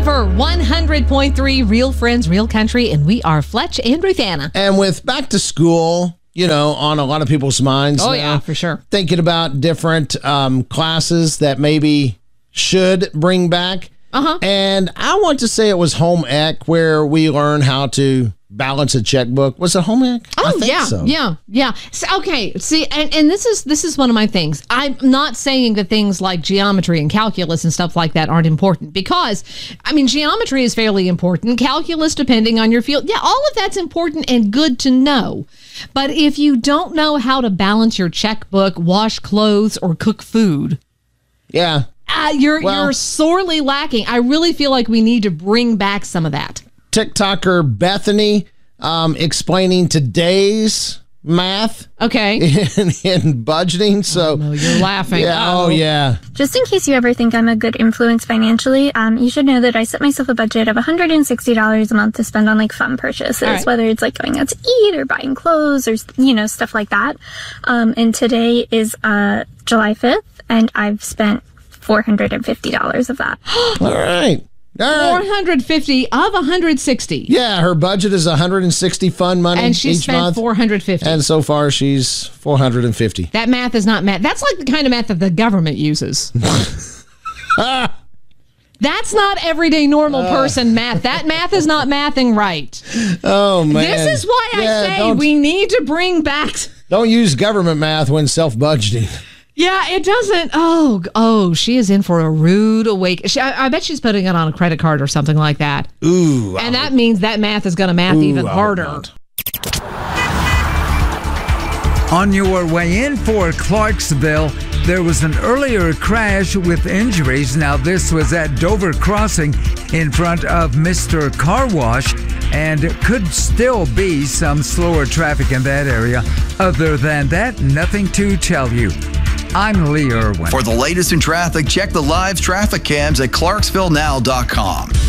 Forever 100.3 Real Friends, Real Country, and we are Fletch and Ruthanna. And with back to school, on a lot of people's minds. Oh, now, yeah, for sure. Thinking about different classes that maybe should bring back. Uh-huh. And I want to say it was home ec where we learn how to balance a checkbook. Was it home ec? Oh, I think yeah, so. yeah. So, okay, see, and this is one of my things. I'm not saying that things like geometry and calculus and stuff like that aren't important because, geometry is fairly important. Calculus, depending on your field, yeah, all of that's important and good to know. But if you don't know how to balance your checkbook, wash clothes, or cook food, yeah, you're sorely lacking. I really feel like we need to bring back some of that. TikToker Bethany explaining today's math. Okay. in budgeting. So no, you're laughing. Yeah. Oh, yeah. Just in case you ever think I'm a good influence financially, you should know that I set myself a budget of $160 a month to spend on fun purchases, right, whether it's going out to eat or buying clothes or stuff like that. And today is July 5th, and I've spent $450 of that. All right. 450 of 160. Yeah, her budget is 160 fun money and she each spent month. 450. And so far, she's 450. That math is not math. That's like the kind of math that the government uses. That's not everyday normal person math. That math is not mathing right. Oh, man. This is why I say we need to bring back... Don't use government math when self-budgeting. Yeah, it doesn't. Oh, she is in for a rude awakening. I bet she's putting it on a credit card or something like that. Ooh. And that means that math is going to math even harder. On your way in for Clarksville, there was an earlier crash with injuries. Now, this was at Dover Crossing in front of Mr. Car Wash, and could still be some slower traffic in that area. Other than that, nothing to tell you. I'm Lee Irwin. For the latest in traffic, check the live traffic cams at ClarksvilleNow.com.